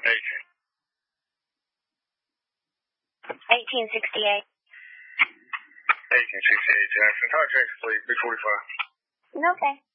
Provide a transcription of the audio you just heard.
1868. 1868, Jackson. Talk Jackson, please. 345. Okay.